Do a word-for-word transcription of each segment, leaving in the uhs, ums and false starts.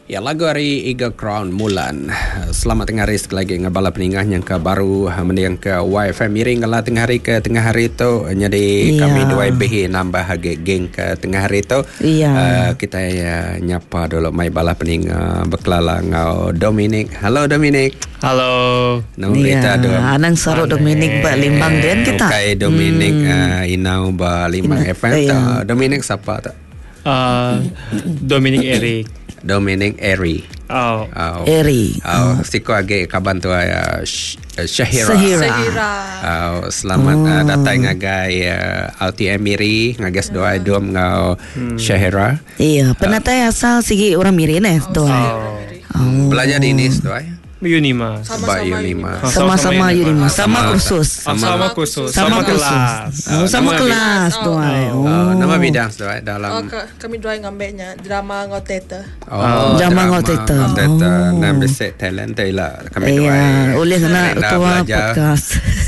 Ya, lagu hari Eagle Crown Mulan. Selamat tengah hari sekali lagi ngabala peningah yang ke baru mending ke Y F M miring ngala tengah hari ke tengah hari itu jadi yeah. Kami dua B nambah hage geng ke tengah hari itu. Yeah. Uh, kita ya nyapa dulu mai bala peningah bekelala ngau Dominic. Halo Dominic. Halo. Nama kita do. Anang soro Dominic ba limbang den kita. Okay, Dominic hmm. uh, inau ba limbang F M. Yeah. Dominic siapa tak? Uh, Dominic Eric. Dominic Eri. Oh. Oh. Eri. Oh, siko age kaban tu ya Syahira. Syahira. Oh, selamat oh. uh, datang ngagai uh, L T M Miri ngagas doa dom ngau hmm. Syahira. Iya, penatai uh, asal sigi orang Miri ne doa. Oh. Oh. Belajar di Nis doa. Unima. Sama-sama Unima. Sama-sama Unima. Sama kursus. Sama kursus. Sama kelas. Sama kelas doa. Oh, nama bidang doa dalam. Oh, kami doa ngambilnya drama ngau theater. Oh, drama ngau theater. Theater. Nam bese talent lah kami doa. Iya, oleh kena tua podcast.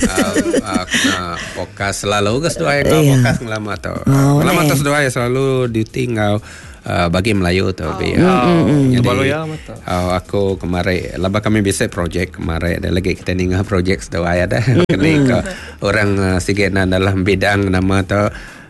Kena podcast selalu gas doa ngau podcast ngelama tu. Ngelama tu doa selalu duty ngau Uh, bagi Melayu tu oh. ya. Oh. Jadi ya, uh, aku kemarin laba kami bisa projek kemarin ada lagi kita ningah projek doa ada kena ke orang uh, sikit dalam bidang nama tu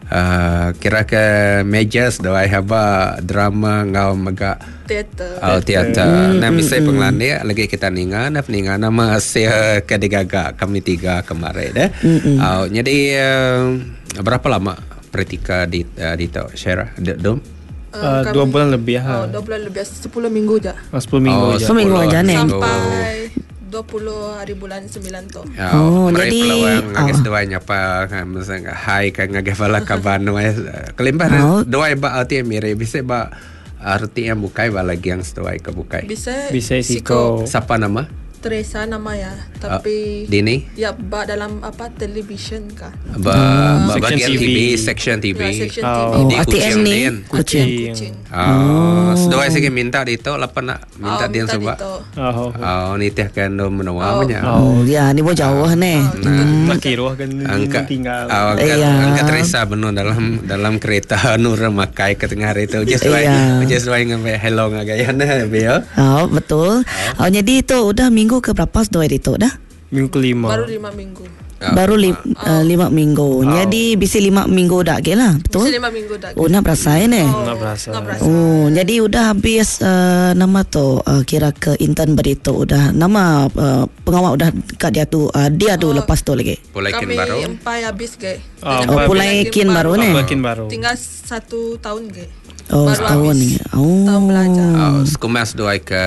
uh, kira ke mejas doa haba drama ngau mega teater oh teater nah bisa penglani lagi kita ningah nak ningah nama sia kedigaga kami tiga kemarin dah uh, jadi uh, berapa lama praktika di uh, di tu share dom Uh, dua bulan lebih ha. Oh, dua bulan lebih sepuluh minggu je. Oh, sepuluh minggu oh, je. sepuluh minggu aja nih. Sampai dua puluh hari bulan sembilan tu. Oh, oh jadi ngagas oh. doanya apa kan misalnya hai kan ngagas bala kaban we kelimpah doa ba arti mire bisa ba arti yang bukai bala yang doa ke bukai. Bisa bisa siko. Siapa nama? Teresa nama ya, tapi uh, Dini? Ya, ba dalam apa television kah? Ba, uh, ba bagian T V, section T V. Ya, section oh. T V. Oh, A T M ni? Kucing. Kucing. Oh, sedoi sige minta dito, lapan nak minta oh, dia coba. Oh, oh, ni teh kan do menawa nya. Oh, ya ni bo jauh ne. Makiruh kan tinggal. Oh, angkat Teresa benar dalam dalam kereta nur makai ke tengah hari tu. Just why, just why ngambil hello ngagayan dah, Bio. Oh, betul. Oh, jadi itu udah minggu ke berapa doa itu dah? Minggu kelima. Baru lima minggu. Oh. Baru li, uh, lima minggu. Oh. Jadi bisa lima minggu dah ke lah, betul? Bisa lima minggu dah. Oh, nak berasa ni? Oh, nak berasa. Oh, jadi udah habis uh, nama tu uh, kira ke intern berito udah nama uh, pengawal udah kat dia tu uh, dia tu oh. lepas tu lagi. Pulaikin kami baru. Kami empai habis ke. Oh, oh pulaikin baru, baru ni. Pulaikin baru. Tinggal satu tahun ke. Oh, baru setahun ni. Oh. Tahun belajar. Oh, sekumas doa ke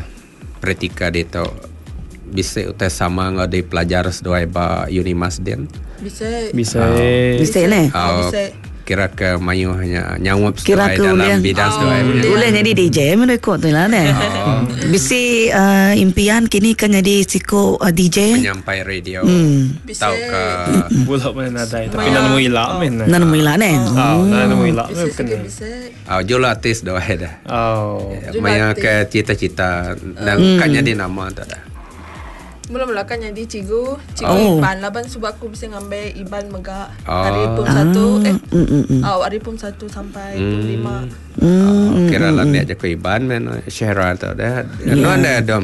praktika dito. Bisa utai sama ngau di pelajar sedoi ba Unimas din. Bisa. Bisa. Oh. Bisa ni. Oh, bisa. Kira ke mayu hanya nyawap sedoi dalam ulian. bidang oh. sedoi. Boleh jadi D J merekod tu lah ni. Oh. Bisa uh, impian kini kan jadi siko uh, D J. Penyampai radio. Hmm. Tahu ke bulak mana ada tapi nak nemu ilak men. Nak nemu ilak ni. Oh, nak nemu ilak men kena. Oh, jual artis doa dah. Oh. Maya ke cita-cita dan kan jadi nama tu dah. Mula-mula kan jadi cigu Cigu oh. Iban Laban sebab aku bisa ngambil Iban Megak oh. Hari pun satu Eh mm, mm, mm. oh, Hari pun satu sampai mm. lima mm, oh, Kira lah ni aja ku Iban men Syahra tu dah Ano anda dom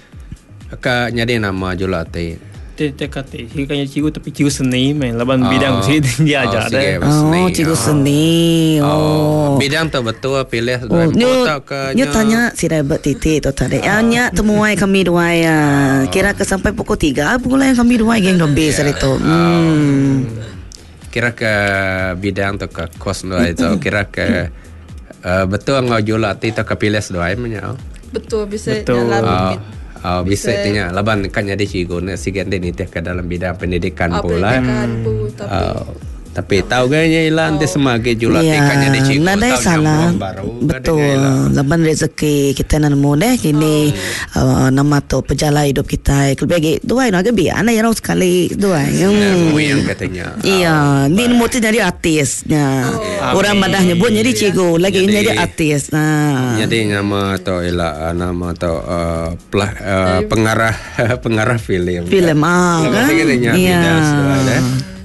Ka nyadi nama julati Tekati Kayaknya cigu tapi cigu seni men Laban oh. bidang sih dia ajar dah. Oh cigu seni Oh, oh. Bidang tu betul pilih oh, nyu, nyu tanya si Rebet Titi tu tadi oh. Nya temuai kami dua ya oh. Kira ke sampai pukul tiga Pukul yang kami dua Geng dobi yeah. itu hmm. Kira ke bidang tu ke kos dua itu Kira ke uh, betul ngau julati tu ke pilih dua ya Betul bisa betul. Dalam Oh, bisa tanya laban kan jadi cigu nak sigan ni teh ke dalam bidang pendidikan oh, pula. Pendidikan pun tapi oh, tapi tahu gaya ilan oh. semagi julat ya, ikan jadi cigu tahu salah. Baru, betul. Laban rezeki kita nan mo deh kini oh. uh, nama tu pejalan hidup kita. Kelebih dua ini agak biar anak yang sekali dua. Hmm. yang katanya. Iya, ni oh, mau jadi artisnya. Oh. Orang madah nyebut jadi cigu, lagi jadi, jadi artis. Nah. Jadi nama tu ialah nama tu uh, pelah, uh, pengarah pengarah filem. Filem ah. Kan? Iya.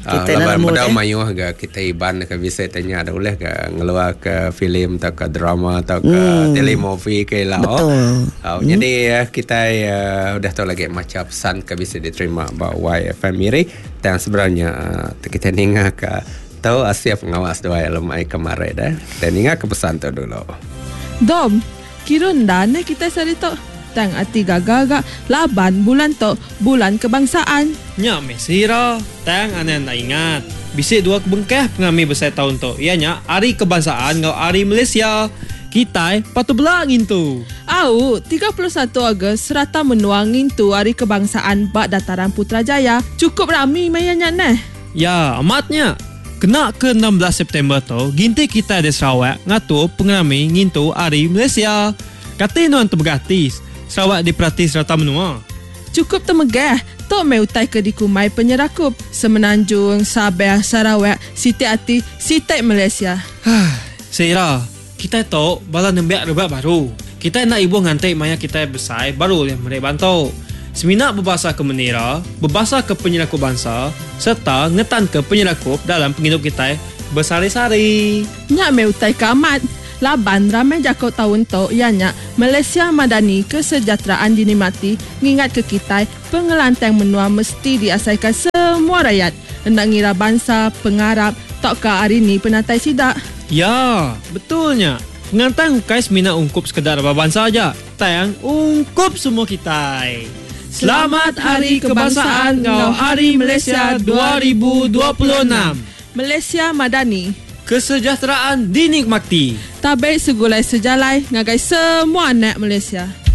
Kita laban nak modal eh. mayuh ke kita iban ke bisa tanya ada boleh ke ngeluar ke filem atau ke drama atau ke Hmm. telemovie ke lah. Betul. Oh, hmm. Jadi uh, kita uh, udah tahu lagi macam pesan ke bisa diterima bahawa Y F M Miri dan sebenarnya uh, kita ninga ke tahu Asia pengawas doa lemai kemarin dah. Kita ninga ke pesan tu dulu. Dom, kira ndane kita sarito. Tang ati gaga laban bulan to bulan kebangsaan. Nya mesira, tang anan nak ingat. Bisik dua kebengkeh pengami besar tahun tu. Ianya hari kebangsaan ngau hari Malaysia. Kita patut belangin tu. Au, tiga puluh satu Ogos serata menuangin tu hari kebangsaan bak dataran Putrajaya. Cukup rami mayanya neh. Ya, amatnya. Kena ke enam belas September tu, ginti kita di Sarawak ngatur pengerami ngintu hari Malaysia. Kata nuan tu bergratis. Sarawak diperhati serta menua. Cukup temegah. Tok mai utai ke dikumai penyerakup. Semenanjung, Sabah, Sarawak, Siti Ati, Siti Malaysia. Seira, kita tahu bala nembiak rebak baru. Kita nak ibu ngantai maya kita besar baru yang mereka bantu. Seminak berbahasa ke menira, berbahasa ke penyerakup bangsa, serta ngetan ke penyerakup dalam penghidup kita bersari-sari. Nyak mai utai ke amat. Laban ramai jakau tahun tu ianya Malaysia Madani kesejahteraan dinikmati ngingat ke kita pengelantang menua mesti diasaikan semua rakyat. Hendak ngira bangsa, pengarap, tak ke hari ni penatai sidak. Ya, betulnya. Pengantang ukai semina ungkup sekedar bangsa saja. Tayang ungkup semua kita. Selamat Hari Kebangsaan ngau Hari Malaysia dua ribu dua puluh enam. Malaysia Madani. Kesejahteraan dinikmati. Tabai segulai sejalai ngagai semua anak Malaysia.